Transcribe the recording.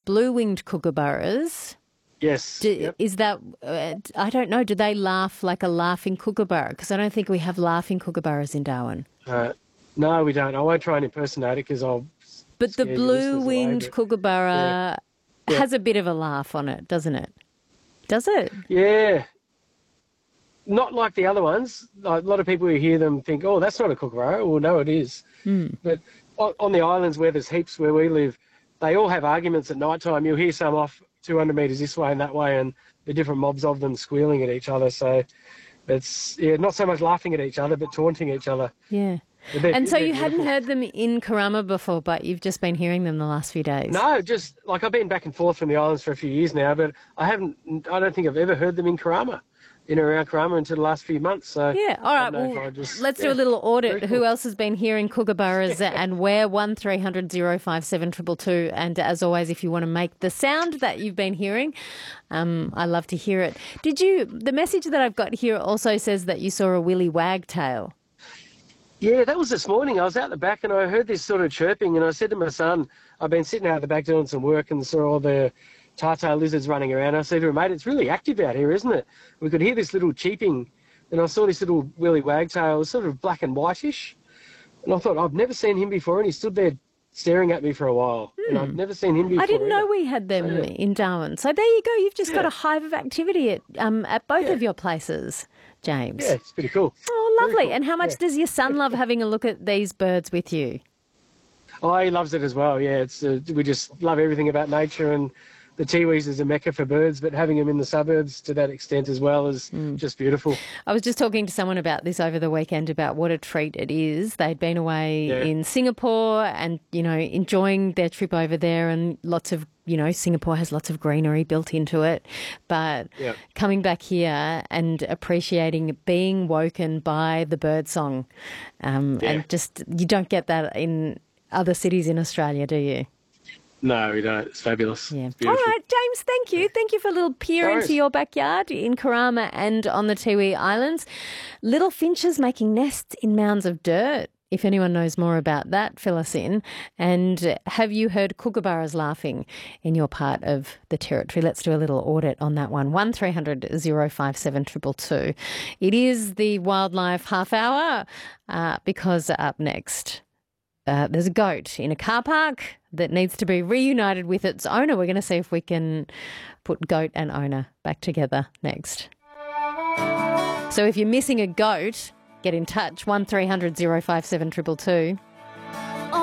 blue-winged kookaburras. Yes. Yep. Is that, I don't know, do they laugh like a laughing kookaburra? Because I don't think we have laughing kookaburras in Darwin. No, we don't. I won't try and impersonate it because I'll But the scare your listeners away, blue-winged but kookaburra has a bit of a laugh on it, doesn't it? Does it? Yeah. Not like the other ones. Like, a lot of people who hear them think, oh, that's not a kookaburra. Well, no, it is. But on the islands where there's heaps where we live, they all have arguments at night time. You'll hear some off 200 metres this way and that way, and the different mobs of them squealing at each other. So it's not so much laughing at each other, but taunting each other. Yeah. And so you hadn't heard them in Karama before, but you've just been hearing them the last few days? No, just like I've been back and forth from the islands for a few years now, but I don't think I've ever heard them in Karama, in or around Karama until the last few months. So yeah, all right, well, let's do a little audit. Cool. Who else has been hearing kookaburras and where? 1300 057 222. And as always, if you want to make the sound that you've been hearing, I love to hear it. The message that I've got here also says that you saw a willy wagtail. Yeah, that was this morning. I was out the back and I heard this sort of chirping, and I said to my son, I've been sitting out the back doing some work and saw all the tartar lizards running around. I said to him, mate, it's really active out here, isn't it? We could hear this little cheeping, and I saw this little willy wagtail. It was sort of black and whitish, and I thought, I've never seen him before, and he stood there staring at me for a while, and I've never seen him before. I didn't know we had them in Darwin. So there you go. You've just got a hive of activity at both of your places, James. Yeah, it's pretty cool. Oh, lovely. Cool. And how much does your son love having a look at these birds with you? Oh, he loves it as well, yeah. We just love everything about nature, and the Tiwis is a mecca for birds, but having them in the suburbs to that extent as well is just beautiful. I was just talking to someone about this over the weekend about what a treat it is. They'd been away in Singapore and, enjoying their trip over there, and lots of, Singapore has lots of greenery built into it. But coming back here and appreciating being woken by the bird song, and just you don't get that in other cities in Australia, do you? No, we don't. It's fabulous. Yeah. It's all right, James, thank you. Thank you for a little peer into your backyard in Karama and on the Tiwi Islands. Little finches making nests in mounds of dirt. If anyone knows more about that, fill us in. And have you heard kookaburras laughing in your part of the territory? Let's do a little audit on that one. 1300 057 222. It is the Wildlife Half Hour because up next, there's a goat in a car park that needs to be reunited with its owner. We're going to see if we can put goat and owner back together next. So if you're missing a goat, get in touch, 1300 057 222.